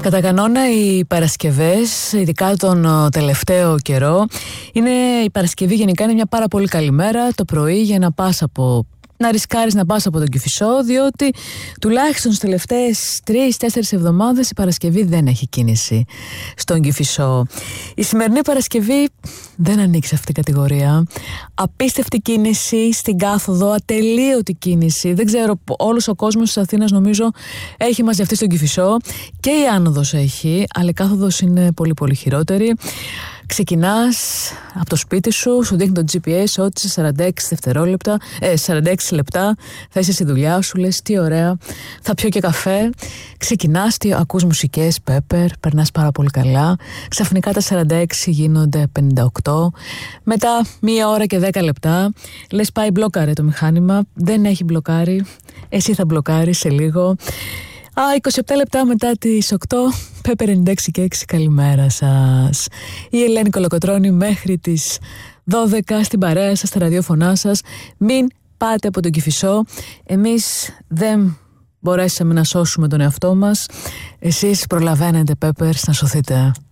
Κατά κανόνα οι Παρασκευές, ειδικά τον τελευταίο καιρό, η Παρασκευή γενικά είναι μια πάρα πολύ καλή μέρα το πρωί για να ρισκάρεις να πας από τον Κηφισό, διότι τουλάχιστον στις τελευταίες 3-4 εβδομάδες η Παρασκευή δεν έχει κίνηση στον Κηφισό. Η σημερινή Παρασκευή δεν ανοίξει σε αυτήν την κατηγορία. Απίστευτη κίνηση στην κάθοδο, ατελείωτη κίνηση. Δεν ξέρω, όλος ο κόσμος της Αθήνας νομίζω έχει μαζευτεί στον Κηφισό, και η άνοδος έχει, αλλά η κάθοδος είναι πολύ πολύ χειρότερη. Ξεκινάς από το σπίτι σου, σου δείχνει το GPS ότι σε 46 λεπτά θα είσαι στη δουλειά σου, λες τι ωραία, θα πιω και καφέ. Ξεκινάς, ακούς μουσικές, Pepper, περνάς πάρα πολύ καλά. Ξαφνικά τα 46 γίνονται 58. Μετά 1 ώρα και 10 λεπτά λες πάει μπλόκαρε το μηχάνημα. Δεν έχει μπλοκάρει, εσύ θα μπλοκάρεις σε λίγο. 27 λεπτά μετά τις 8, Pepper 96 και 6, καλημέρα σας. Η Ελένη Κολοκοτρώνη μέχρι τις 12 στην παρέα σας, στα ραδιόφωνά σας. Μην πάτε από τον Κηφισό. Εμείς δεν μπορέσαμε να σώσουμε τον εαυτό μας. Εσείς προλαβαίνετε, Peppers, να σωθείτε.